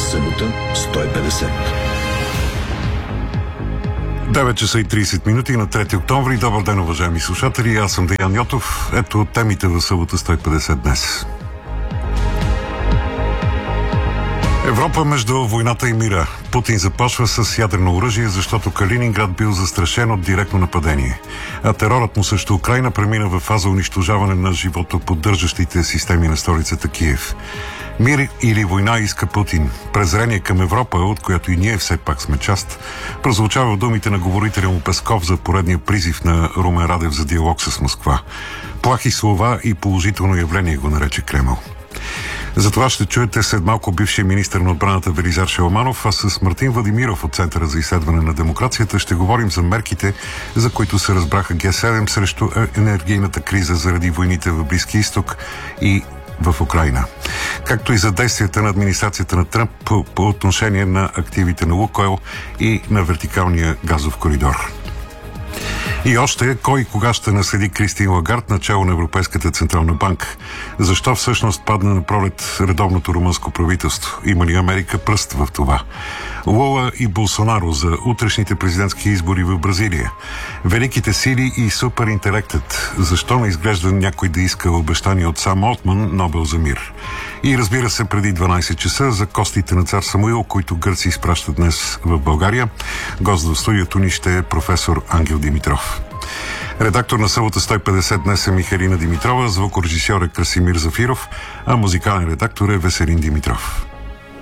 Събота 150. 9 часа и 30 минути на 3 октомври. Добър ден, уважаеми слушатели. Аз съм Деян Йотов. Ето темите в Събота 150 днес. Европа между войната и мира. Путин започва с ядрено оръжие, защото Калининград бил застрашен от директно нападение. А терорът му срещу Украйна премина в фаза унищожаване на животоподдържащите системи на столицата Киев. Мир или война иска Путин. Презрение към Европа, от която и ние все пак сме част, прозвучава в думите на говорителя му Песков за поредния призив на Румен Радев за диалог с Москва. Плахи слова и положително явление го нарече Кремъл. За това ще чуете след малко бившия министър на отбраната Велизар Шаламанов, а с Мартин Владимиров от Центъра за изследване на демокрацията ще говорим за мерките, за които се разбраха Г7 срещу енергийната криза заради войните в Близкия изток и в Украйна, както и за действията на администрацията на Тръмп по отношение на активите на Лукойл и на вертикалния газов коридор. И още, кой и кога ще наследи Кристин Лагард начало на Европейската централна банка? Защо всъщност падна на пролет редовното румънско правителство? Има ли Америка пръст в това? Лула и Болсонаро за утрешните президентски избори в Бразилия. Великите сили и суперинтелектът. Защо не изглежда някой да иска обещание от Сам Олтман Нобел за мир? И разбира се, преди 12 часа за костите на цар Самуил, които гърци изпращат днес в България. Гост в студиото ни ще е професор Ангел Димитров. Редактор на Събота 150 днес е Михалина Димитрова, звукорежисьор е Красимир Зафиров, а музикален редактор е Веселин Димитров.